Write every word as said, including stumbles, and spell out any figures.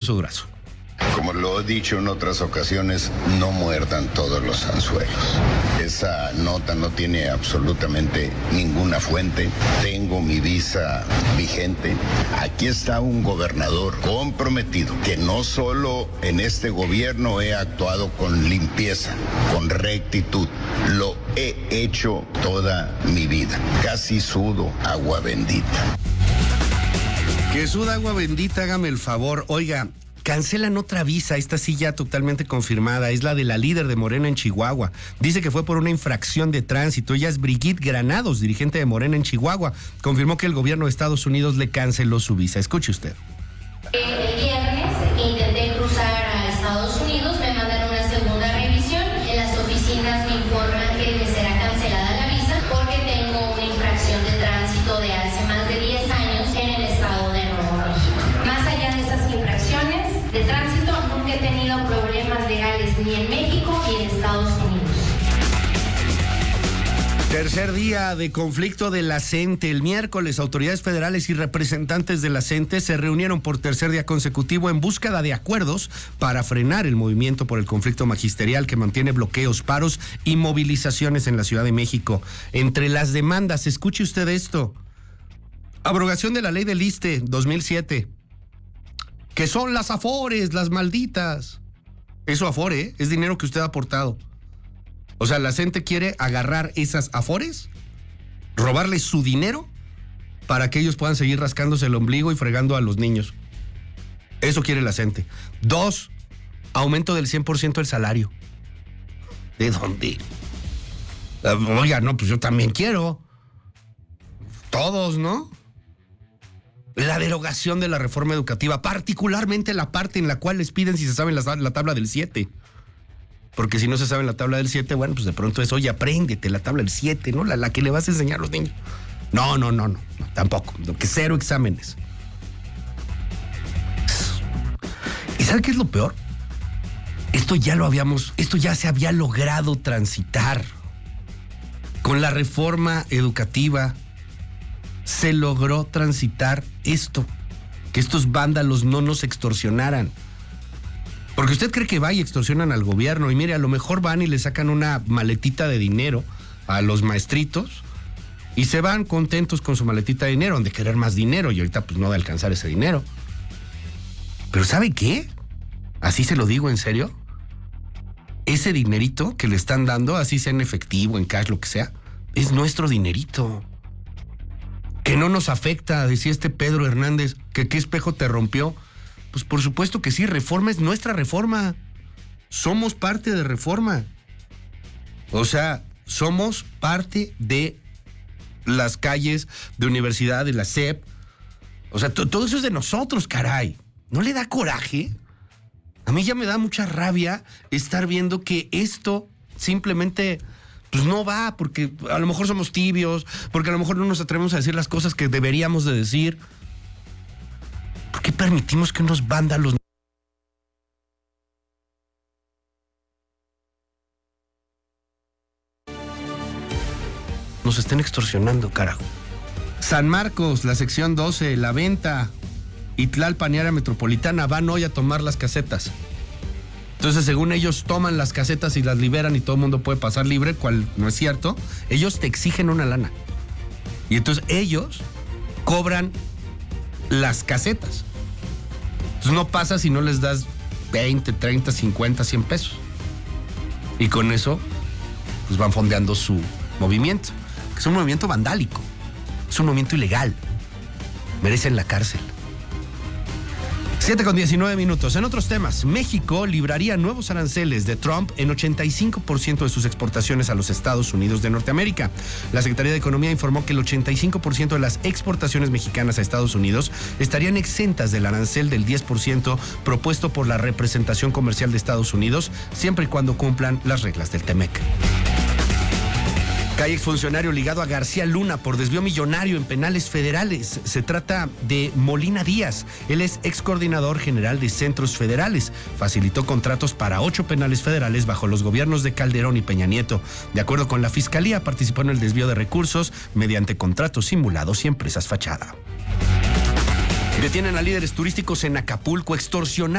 Alfonso Durazo. Como lo he dicho en otras ocasiones, no muerdan todos los anzuelos. Esa nota no tiene absolutamente ninguna fuente. Tengo mi visa vigente. Aquí está un gobernador comprometido, que no solo en este gobierno he actuado con limpieza, con rectitud. Lo he hecho toda mi vida. Casi sudo agua bendita. Que suda agua bendita, hágame el favor. Oiga, cancelan otra visa, esta sí ya totalmente confirmada, es la de la líder de Morena en Chihuahua. Dice que fue por una infracción de tránsito. Ella es Brigitte Granados, dirigente de Morena en Chihuahua. Confirmó que el gobierno de Estados Unidos le canceló su visa. Escuche usted. El viernes intenté cruzar a Estados Unidos, me mandan una segunda revisión. En las oficinas me informan que me será cancelada la visa porque tengo una infracción de tránsito de hace más de diez años en el estado de Nuevo México. Más allá de esas infracciones de tránsito, nunca he tenido problemas legales ni en México ni en Estados Unidos. Tercer día de conflicto de la CENTE. El miércoles, autoridades federales y representantes de la CENTE se reunieron por tercer día consecutivo en búsqueda de acuerdos para frenar el movimiento por el conflicto magisterial que mantiene bloqueos, paros y movilizaciones en la Ciudad de México. Entre las demandas, escuche usted esto: abrogación de la ley del ISSSTE dos mil siete, que son las afores, las malditas. Eso afore, ¿eh? Es dinero que usted ha aportado. O sea, la CENTE quiere agarrar esas afores, robarles su dinero para que ellos puedan seguir rascándose el ombligo y fregando a los niños. Eso quiere la CENTE. Dos, aumento del cien por ciento del salario. ¿De dónde? Oiga, no, pues yo también quiero. Todos, ¿no? La derogación de la reforma educativa, particularmente la parte en la cual les piden si se saben la, la tabla del siete. Porque si no se sabe la tabla del siete, bueno, pues de pronto es, oye, apréndete la tabla del siete, ¿no? La, la que le vas a enseñar a los niños. No, no, no, no, no tampoco. Que cero exámenes. ¿Y sabe qué es lo peor? Esto ya lo habíamos, esto ya se había logrado transitar. Con la reforma educativa se logró transitar esto. Que estos vándalos no nos extorsionaran. Porque usted cree que va y extorsionan al gobierno y mire, a lo mejor van y le sacan una maletita de dinero a los maestritos y se van contentos con su maletita de dinero, han de querer más dinero y ahorita pues no de alcanzar ese dinero. Pero ¿sabe qué? Así se lo digo en serio. Ese dinerito que le están dando, así sea en efectivo, en cash, lo que sea, es nuestro dinerito. Que no nos afecta, decía este Pedro Hernández, que qué espejo te rompió. Pues por supuesto que sí, Reforma es nuestra Reforma. Somos parte de Reforma. O sea, somos parte de las calles de universidad, de la S E P. O sea, todo eso es de nosotros, caray. ¿No le da coraje? A mí ya me da mucha rabia estar viendo que esto simplemente pues no va, porque a lo mejor somos tibios, porque a lo mejor no nos atrevemos a decir las cosas que deberíamos de decir. ¿Por qué permitimos que unos vándalos nos estén extorsionando, carajo? San Marcos, la sección doce, La Venta y Tlalpan y área metropolitana van hoy a tomar las casetas. Entonces, según ellos, toman las casetas y las liberan y todo el mundo puede pasar libre, cual no es cierto. Ellos te exigen una lana. Y entonces ellos cobran las casetas. Entonces no pasa si no les das veinte, treinta, cincuenta, cien pesos. Y con eso, pues van fondeando su movimiento. Que es un movimiento vandálico. Es un movimiento ilegal. Merecen la cárcel. siete con diecinueve minutos. En otros temas, México libraría nuevos aranceles de Trump en ochenta y cinco por ciento de sus exportaciones a los Estados Unidos de Norteamérica. La Secretaría de Economía informó que el ochenta y cinco por ciento de las exportaciones mexicanas a Estados Unidos estarían exentas del arancel del diez por ciento propuesto por la representación comercial de Estados Unidos, siempre y cuando cumplan las reglas del TEMEC. Hay exfuncionario ligado a García Luna por desvío millonario en penales federales. Se trata de Molina Díaz. Él es excoordinador general de Centros Federales. Facilitó contratos para ocho penales federales bajo los gobiernos de Calderón y Peña Nieto. De acuerdo con la Fiscalía, participó en el desvío de recursos mediante contratos simulados y empresas fachada. Detienen a líderes turísticos en Acapulco, extorsionados